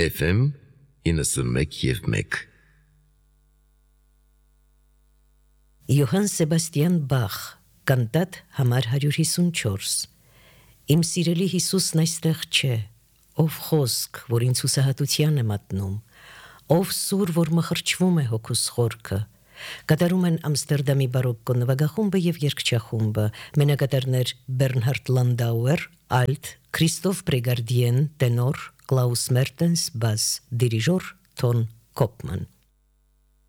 FM 91.1 Յոհան Սեբաստիան Բախ, կանտատ համար 154 Իմ սիրելի Հիսուսն այստեղ չէ, ով խոսք, որ ինձ հուսահատության է մատնում, ով սուր, որ մխրճվում է հոգուս խորքը, կատարում են Ամստերդամի բարոկկո նվագախումբը և երգչախումբը, մենակատարներ Բերնհարդ Լանդաուեր, ալտ, Քրիստոֆ Պրեգարդիեն, տենոր, Կլաուս Մերտենս, բաս, դիրիժոր, Թոն Կոպման։